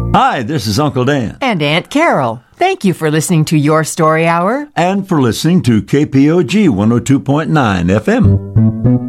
Hi, this is Uncle Dan. And Aunt Carol. Thank you for listening to Your Story Hour. And for listening to KPOG 102.9 FM.